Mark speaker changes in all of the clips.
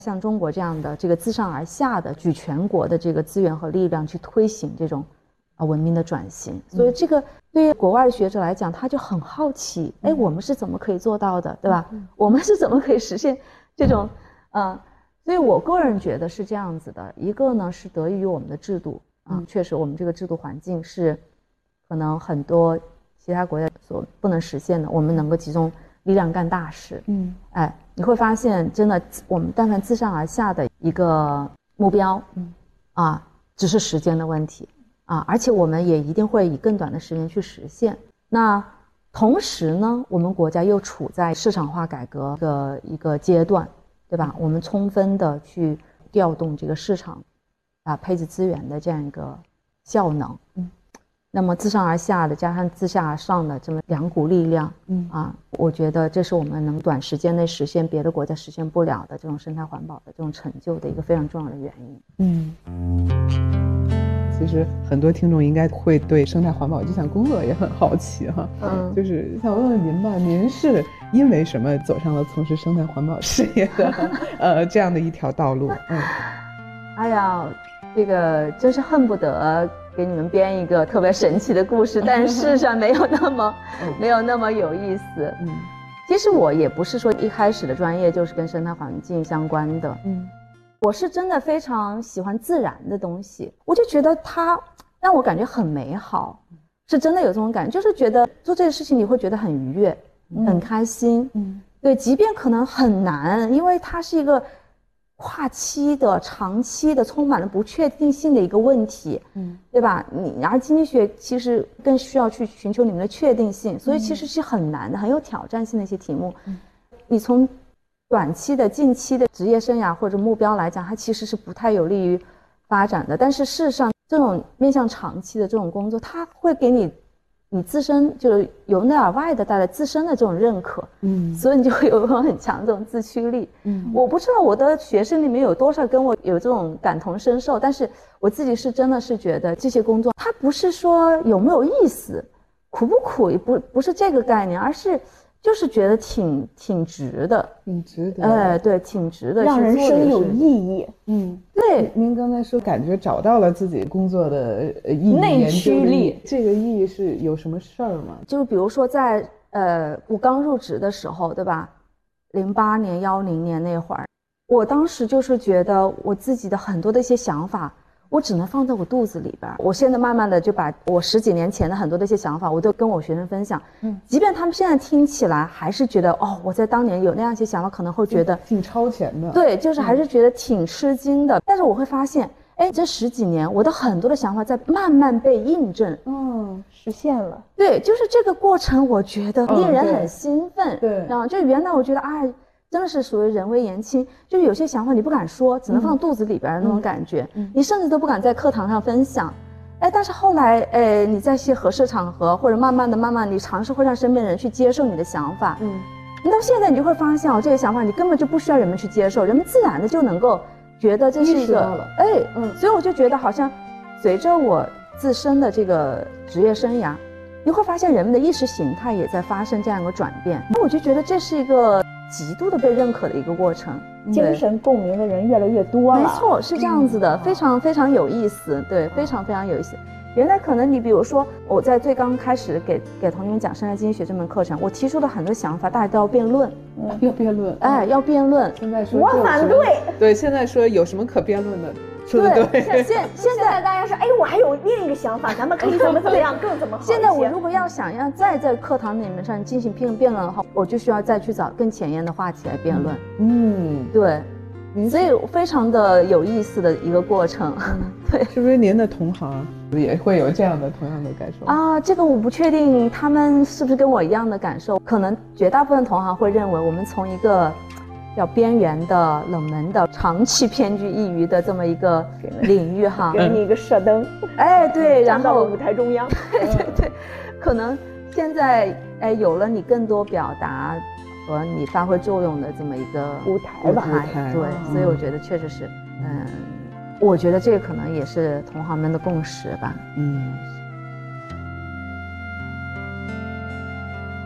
Speaker 1: 像中国这样的这个自上而下的举全国的这个资源和力量去推行这种文明的转型，所以这个对于国外的学者来讲，他就很好奇，哎，我们是怎么可以做到的，对吧？我们是怎么可以实现这种所以我个人觉得是这样子的，一个呢是得益于我们的制度确实我们这个制度环境是可能很多其他国家所不能实现的，我们能够集中力量干大事。你会发现真的我们但凡自上而下的一个目标只是时间的问题而且我们也一定会以更短的时间去实现。那同时呢，我们国家又处在市场化改革的一个阶段，对吧？我们充分的去调动这个市场配置资源的这样一个效能。那么自上而下的加上自下而上的这么两股力量我觉得这是我们能短时间内实现别的国家实现不了的这种生态环保的这种成就的一个非常重要的原因。
Speaker 2: 其实很多听众应该会对生态环保这项工作也很好奇哈。就是想问问您吧，您是因为什么走上了从事生态环保事业的这样的一条道路？
Speaker 1: 哎呀，这个真是恨不得给你们编一个特别神奇的故事，但是事实上没有那么有意思。其实我也不是说一开始的专业就是跟生态环境相关的。我是真的非常喜欢自然的东西，我就觉得它让我感觉很美好，是真的有这种感觉，就是觉得做这个事情你会觉得很愉悦，很开心。对，即便可能很难，因为它是一个跨期的、长期的、充满了不确定性的一个问题，对吧？而经济学其实更需要去寻求里面的确定性，所以其实是很难的、很有挑战性的一些题目。你从短期的、近期的职业生涯或者目标来讲，它其实是不太有利于发展的。但是事实上，这种面向长期的这种工作，它会给你自身就是由内而外的带来自身的这种认可，所以你就会有很强的这种自驱力。我不知道我的学生里面有多少跟我有这种感同身受，但是我自己是真的是觉得这些工作，它不是说有没有意思、苦不苦，不是这个概念，而是就是觉得挺值的，对，挺值得，
Speaker 3: 让人生有意义。
Speaker 1: 对，
Speaker 2: 您刚才说感觉找到了自己工作的意义、
Speaker 3: 内驱力，
Speaker 2: 这个意义是有什么事儿吗？
Speaker 1: 就是比如说在我刚入职的时候，对吧？08年、10年那会儿，我当时就是觉得我自己的很多的一些想法，我只能放在我肚子里边。我现在慢慢的就把我10几年前的很多的一些想法，我都跟我学生分享。即便他们现在听起来还是觉得我在当年有那样一些想法，可能会觉得
Speaker 2: 挺超前的。
Speaker 1: 对，就是还是觉得挺吃惊的。但是我会发现，这10几年我的很多的想法在慢慢被印证，
Speaker 3: 实现了。
Speaker 1: 对，就是这个过程，我觉得令人很兴奋。
Speaker 2: 对，
Speaker 1: 然后就原来我觉得真的是属于人微言轻，就是有些想法你不敢说，只能放肚子里边的那种感觉，你甚至都不敢在课堂上分享。但是后来你在一些合适场合，或者慢慢的你尝试会让身边人去接受你的想法。你到现在你就会发现这些想法你根本就不需要人们去接受，人们自然的就能够觉得这是一个所以我就觉得好像随着我自身的这个职业生涯，你会发现人们的意识形态也在发生这样一个转变。我就觉得这是一个极度的被认可的一个过程，
Speaker 3: 精神共鸣的人越来越多了。
Speaker 1: 没错，是这样子的，非常非常有意思，对，非常非常有意思。原来可能你比如说我在最刚开始给同学们讲生态经济学这门课程，我提出了很多想法，大家都要辩论，
Speaker 2: 要辩论，
Speaker 1: 要辩论。
Speaker 2: 现在说
Speaker 3: 我反对，
Speaker 2: 对，现在说有什么可辩论的？
Speaker 1: 对，现在
Speaker 3: 大家说，我还有另一个想法，咱们可以怎么样，更怎么好。
Speaker 1: 现在我如果想要再在课堂里面上进行辩论的话，我就需要再去找更前沿的话题来辩论。对。所以非常的有意思的一个过程。对，
Speaker 2: 是不是您的同行也会有这样的同样的感受
Speaker 1: 这个我不确定他们是不是跟我一样的感受，可能绝大部分同行会认为我们从一个比较边缘的、冷门的、长期偏居一隅的这么一个领域
Speaker 3: 给你一个射灯，
Speaker 1: 对，然后
Speaker 3: 舞台中央，
Speaker 1: 对，可能现在有了你更多表达和你发挥作用的这么一个
Speaker 3: 舞台吧，
Speaker 1: 对，所以我觉得确实是，我觉得这个可能也是同行们的共识吧。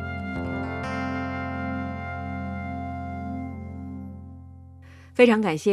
Speaker 4: 非常感谢